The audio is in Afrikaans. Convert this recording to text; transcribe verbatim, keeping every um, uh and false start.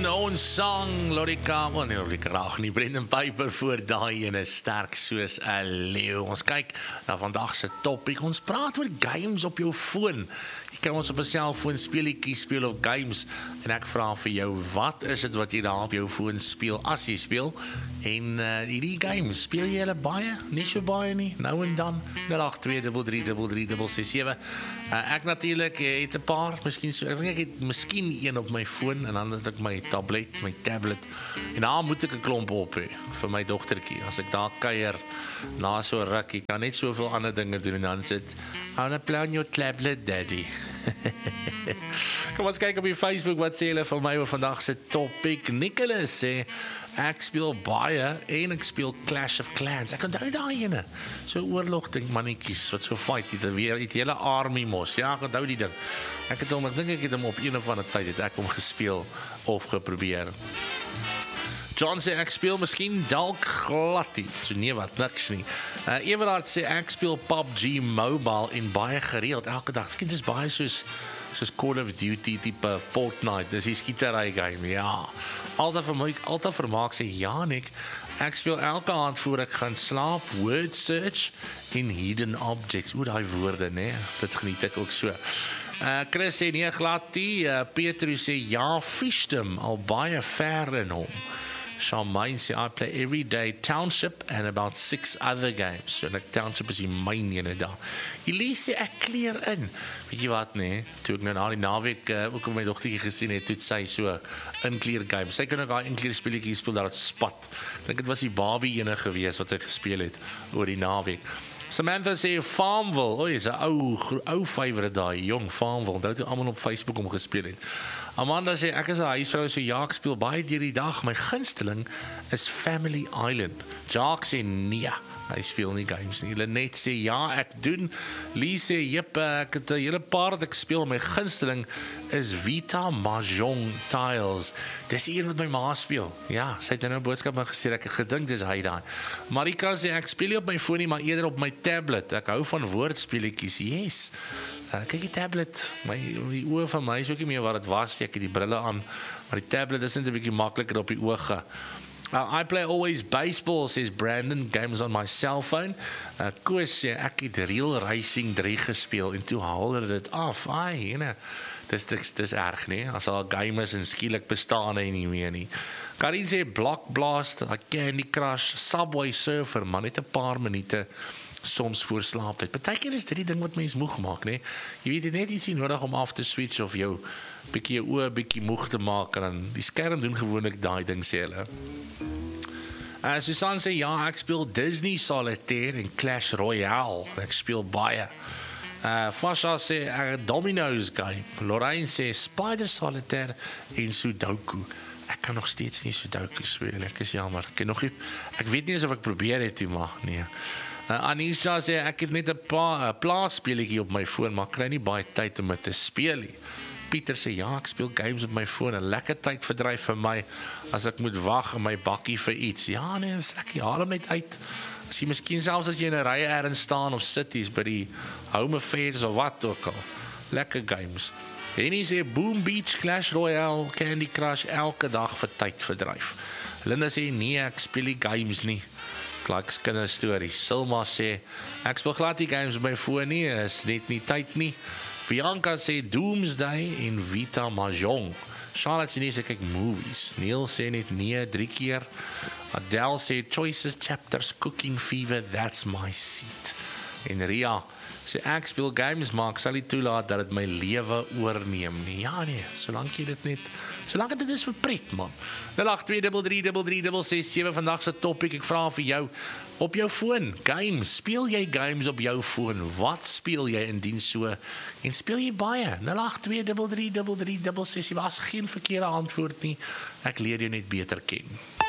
ons sang Lorika, wel nie Lorika raag nie, Brendan Piper voor daai en is sterk soos 'n leeu. Ons kyk na vandag se topic, ons praat oor games op jou foon. Jy kan ons op 'n selfoon speletjie speel of games, en ek vra vir jou, wat is dit wat jy daar op jou foon speel, as jy speel, en uh, die games, speel jy hulle baie, nie so baie nie, nou en dan, nul agt twee drie drie drie drie drie ses sewe. Uh, ek natuurlik het 'n paar, miskien so, ek dink ek het miskien een op my foon, en dan het ek my tablet, my tablet, en daar moet ek 'n klomp op hê, vir my dogtertjie, as ek daar kuier, na so ruk, ek kan net soveel ander dinge doen, en dan sit, I wanna play on your tablet, daddy. Kom ons kyk op die Facebook, wat sê hulle van my oor vandag se topic. Nicholas sê, ek speel baie, en ek speel Clash of Clans. Ek onthou daai ene, so oorlog ding mannetjies, wat so fight, het weer, het hele army mos, ja, ek onthou die ding. Ek het hom, ek dink ek het hom op een of ander tyd, het ek hom gespeel, of geprobeer. John sê, ek speel miskien dalk gladie, so nee wat, niks nie. Uh, Everard sê, ek speel P U B G Mobile en baie gereeld, elke dag, ek dis baie soos, soos Call of Duty, type Fortnite, dis die skietery game, ja. Altyd vermaak, altyd vermaak sê, ja Nick, ek speel elke aand voor ek gaan slaap, word search en hidden objects, oor die woorde, nee, dit geniet ek ook so. Uh, Chris sê, nee gladie, uh, Petrus sê, ja, fishdom, al baie ver in hom. Charmaine sê, I play every day Township and about six other games. So, like Township is die myn ene daar. Elise sê, ek kleer in. Weet jy wat, nee, toe ek nou na die naweek uh, ook met my dogtertjie gesien het, toe sy so inkleer game. Sy kan ook daai inkleer speletjie speel, dat het spat. Ek dink het was die Barbie ene gewees, wat ek gespeel het, oor die naweek. Samantha sê, Farmville, oei, is 'n ou, ou favorite daai, jong Farmville, dat het almal op Facebook om gespeel het. Amanda sê, ek is 'n huisvrou, so ja, ek speel baie deur die dag, my gunsteling is Family Island. Jacques sê, nee, hy speel nie games nie. Lynette sê, ja, ek doen. Lee sê, jip, ek het 'n hele paar wat ek speel, my gunsteling is Vita Mahjong Tiles. Dis een wat my ma speel. Ja, sy het nou 'n boodskap my gestuur, ek het gedink dis hy daar. Marika sê, ek speel nie op my foon nie, maar eerder op my tablet. Ek hou van woordspeletjies, yes. Uh, kyk die tablet, my, die oë van my is ook nie meer wat het was, ek het die brille aan, maar die tablet is net 'n bietjie makliker op die oë. Uh, I play always baseball, says Brandon, games on my cell phone. Uh, Koos sê, ek het Real Racing drie gespeel, en toe haal hulle dit af, ai, jyne, dis, dis, dis erg nie, as al game is en skielik bestaan hy nie meer nie. Karin sê, Block Blast, Candy Crush, Subway Surfer, man, net 'n paar minute, soms voor slaaptyd. Partykeer is dit die ding wat mens moeg maak, nee. Jy weet, jy net iets nodig om af te switch of jou bietjie jou oë bietjie moeg te maak, en dan die skerm doen gewoonlik daai ding, sê hulle. Uh, Susan sê, ja, ek speel Disney Solitaire en Clash Royale. Ek speel baie. Uh, Fasha sê, uh, Domino's game. Lorraine sê, Spider Solitaire en Sudoku. Ek kan nog steeds nie Sudoku speel, ek is jammer. Ek, nog nie, ek weet nie eens of ek probeer het, maar nee. Uh, Anisha sê, ek het net 'n pla, plaasspeletjie op my foon, maar ek kry nie baie tyd om dit te speel nie. Pieter sê, ja, ek speel games op my foon, 'n lekker tyd verdryf vir my, as ek moet wag in my bakkie vir iets. Ja, nee, dis lekker, haal hom net uit. As jy miskien selfs as jy in 'n ry ergens staan, of cities, by die home affairs, of wat ook al. Lekker games. Henny sê, Boom Beach, Clash Royale, Candy Crush, elke dag vir tyd verdryf. Linda sê, nee, ek speel die games nie. Klaks kinderstories. Silma sê, ek speel glad die games op my foon nie, is net nie tyd nie. Bianca sê, Doomsday en Vita Mahjong. Charlotte sê, nee, sê kyk movies. Neil sê net nee, drie keer. Adele sê, Choices, Chapters, Cooking Fever, that's my seat. En Ria sê, ek speel games, maar ek sal nie toelaat dat het my lewe oorneem nie. Ja nee, solank jy dit net, solank dit is vir pret, man. nul agt twee drie drie drie drie ses sewe, vandag se topic, ek vra vir jou, op jou foon, games, speel jy games op jou foon? Wat speel jy indien so? En speel jy baie? nul agt twee drie drie drie drie ses sewe, as geen verkeerde antwoord nie, ek leer jou net beter ken.